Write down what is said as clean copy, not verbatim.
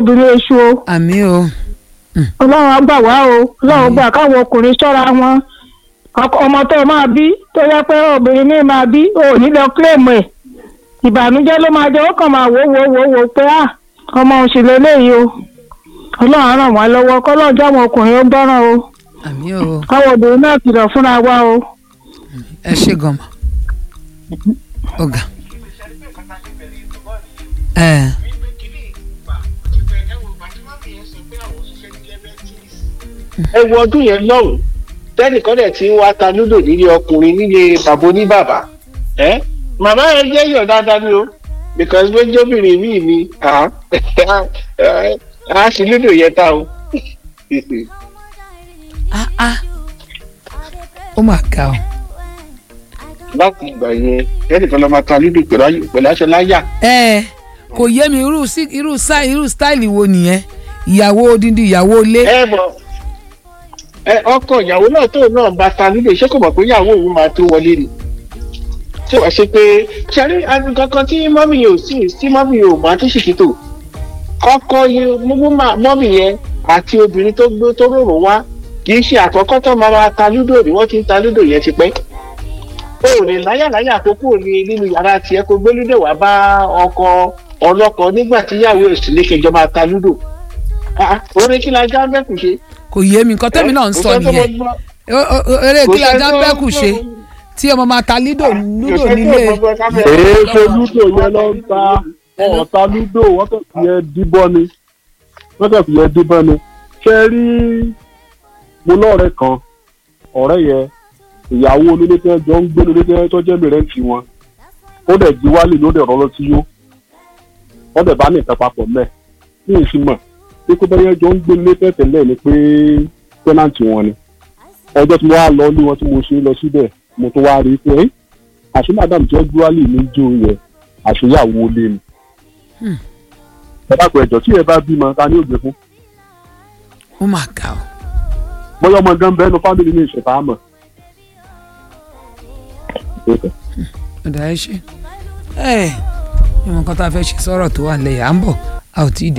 obìnrin èṣù o. àmín o. ọlọ́run á gbà wá o. ọlọ́run gbà káwọn ọkùnrin ṣọ́ra wọn. ọmọ tó máa bí tó yẹ pé obìnrin ní máa bí ò ní lọ kílèmù ẹ̀. ìbànújẹ́ ló máa jẹ́ ó kàn máa wò pé ọmọ òun sì lélẹ́yìí o. ọlọ́run á ràn wá lọ́wọ́ kọ́lọ́run jáwọn ọkùnrin ó gbọ́ràn o. àmín o. káwọn obìnrin náà kìlọ̀ fúnra wa o. ẹ ṣe gan-an ọ̀gá. ẹ wo ọdún yẹn lọ́hùn tẹ́nìkan dẹ̀ tí wàá ta lúdò nílé ọkùnrin nílé bàbá oníbàbà màmá ẹ jẹ́ yọ̀ dáadáa ni o because wọ́n jóbìnrin míì ni a sì lúdò yẹn ta o. ó mà ga o. láti ìgbà yẹn tẹ́nìkan lọ́ọ́ máa ta lúdò pẹ̀lú aṣọ láyà. kò yé mi irú stáìlì wo nìyẹn ìyàwó odindi ìyàwó ilé. ọkọ ìyàwó náà tó náà bá ta nílé iṣẹ́ kò mọ̀ pé ìyàwó òun máa tó wọlé ni tí wàá ṣe pé ṣẹ́rí kankan tí mọ́mì yóò tí mọ́mì yóò máa tó ṣìkìtò ọkọ mọ́mì yẹn àti obìnrin tó rorò wá kì í ṣe àkọ́kọ́ tó máa ta lúdò ni wọ́n ti ń ta lúdò yẹn ti pẹ́ o ò lè láyàláyà àkókò ní nínú yàrá tiẹ̀ kó gbé lúdò wá bá ọkọ ọlọ́kọ nígbà tí ìyàwó èsì lè kẹjọ máa ta lúdò orin kí la já bẹ́kù ṣe. kò yé mi nǹkan tẹ́mi náà ń sọ nìyẹn eré kí la já bẹ́kù ṣe tí ọmọ máa ta lúdò nílé. èèṣe lúdò yẹn ló ń ta ọ̀tá lúdò wọ́n kàn fi ẹ díbọ́n ni ṣe rí mo lọ́ọ̀rẹ́ kan ọ̀rẹ́ yẹn ìyàwó onílé tẹ́ jọ ń gbé lórí tẹ́ tó jẹ́ mìrẹ́ǹtì wọn ó dẹ̀ jí wálé ló dẹ̀ rọ́lọ́ tí yó wọ́n dẹ̀ bá ní ìtàn papọ̀ mẹ́ ní ìsìnmọ̀ pé kó bẹ́yẹn jọ ń gbé lé tẹ́tẹ̀lẹ̀ ni pé tẹ́nàntì wọn ni ọjọ́ tí mo wá lọ ní wọn tí mo ṣe lọ síbẹ̀ mo tó wá rí pé àṣé madam jẹ́ gbúwálì ní jó yẹn àṣeyàwó lé ni ẹ dàpọ̀ ẹ̀jọ̀ tí ẹ bá bímọ ta ni ó gbé fún. ó mà ga o. bóyá ọmọ gan bẹ́ẹ̀ nu fámìlì ní ìṣẹ̀fà mọ̀. ọ̀dà ẹ ṣe ìwọ̀n kan tá a fẹ́ ṣe sọ̀rọ̀ tó wà lẹ́yìn à ń bọ̀ a ò tí ì dé.